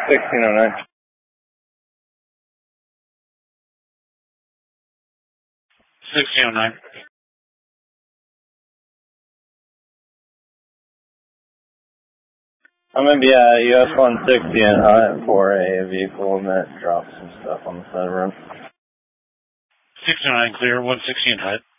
1609. 1609. I'm going to be at US 160 and hot for a vehicle that dropped some stuff on the side of the road. 1609 clear, 160 and HUD.